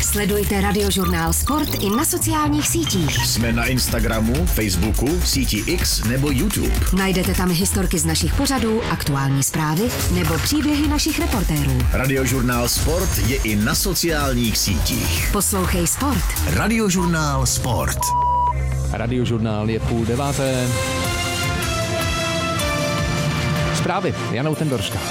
Sledujte Radiožurnál Sport i na sociálních sítích. Jsme na Instagramu, Facebooku, síti X nebo YouTube. Najdete tam historky z našich pořadů, aktuální zprávy nebo příběhy našich reportérů. Radiožurnál Sport je i na sociálních sítích. Poslouchej Sport. Radiožurnál Sport. Radiožurnál je 8:30. Zprávy Jana Utendorská.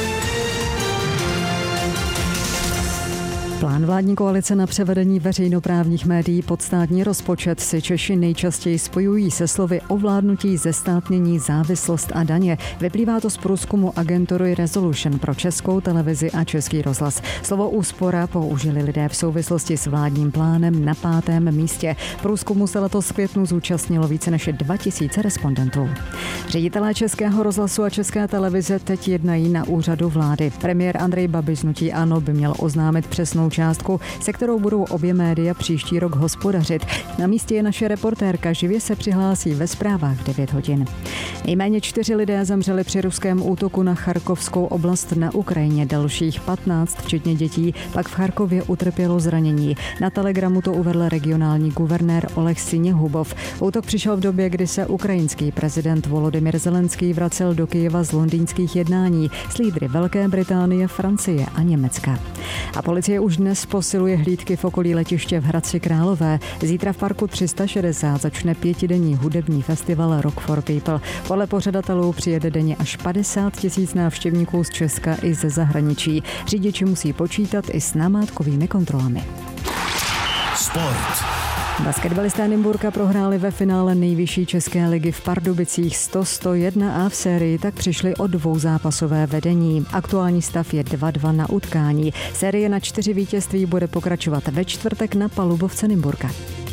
Plán vládní koalice na převedení veřejnoprávních médií pod státní rozpočet si Češi nejčastěji spojují se slovy ovládnutí, zestátnění, závislost a daně. Vyplývá to z průzkumu agentury Resolution pro Českou televizi a Český rozhlas. Slovo úspora použili lidé v souvislosti s vládním plánem na 5. místě. Průzkumu se letos v květnu zúčastnilo více než 2000 respondentů. Ředitelé Českého rozhlasu a České televize teď jednají na úřadu vlády. Premiér Andrej Babiš z hnutí ANO by měl oznámit přesnou částku, se kterou budou obě média příští rok hospodařit. Na místě je naše reportérka, živě se přihlásí ve zprávách v 9 hodin. Nejméně 4 lidé zemřeli při ruském útoku na Charkovskou oblast na Ukrajině. Dalších 15, včetně dětí, pak v Charkově utrpělo zranění. Na Telegramu to uvedl regionální guvernér Oleh Syniehubov. Útok přišel v době, kdy se ukrajinský prezident Volodymyr Zelenský vracel do Kyjeva z londýnských jednání s lídry Velké Británie, Francie a Německa. A policie už dnes posiluje hlídky v okolí letiště v Hradci Králové. Zítra v parku 360 začne 5denní hudební festival Rock for People. Podle pořadatelů přijede denně až 50 000 návštěvníků z Česka i ze zahraničí. Řidiči musí počítat i s namátkovými kontrolami. Sport. Basketbalisté Nymburka prohráli ve finále nejvyšší české ligy v Pardubicích 100-101 a v sérii tak přišli o dvouzápasové vedení. Aktuální stav je 2-2 na utkání. Série na 4 vítězství bude pokračovat ve čtvrtek na palubovce Nymburka.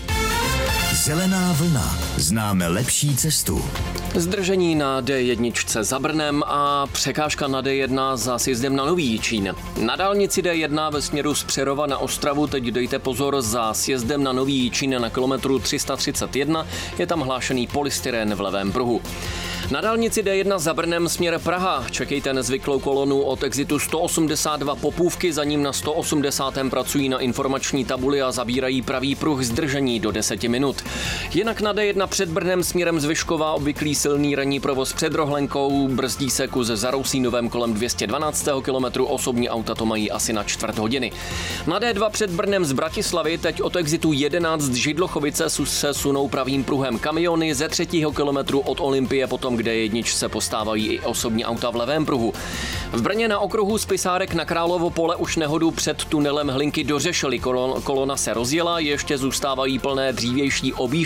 Zelená vlna. Známe lepší cestu. Zdržení na D1 za Brnem a překážka na D1 za sjezdem na Nový Jičín. Na dálnici D1 ve směru z Přerova na Ostravu teď dejte pozor, za sjezdem na Nový Jičín na kilometru 331 je tam hlášený polystyrén v levém pruhu. Na dálnici D1 za Brnem směr Praha čekejte nezvyklou kolonu od exitu 182 Popůvky, za ním na 180. pracují na informační tabuli a zabírají pravý pruh, zdržení do 10 minut. Jinak na D1 před Brnem směrem z Vyškova obvyklý silný ranní provoz před Rohlenkou, brzdí se kus za Rousínovem kolem 212. kilometru, osobní auta to mají asi na čtvrt hodiny. Na D2 před Brnem z Bratislavy teď od exitu 11 Židlochovice se sunou pravým pruhem kamiony, ze 3. kilometru od Olympie potom kde jednič se postávají i osobní auta v levém pruhu. V Brně na okruhu z Pisárek na Královo pole už nehodu před tunelem Hlinky dořešili. Kolona se rozjela, ještě zůstávají plné dřívější objížďky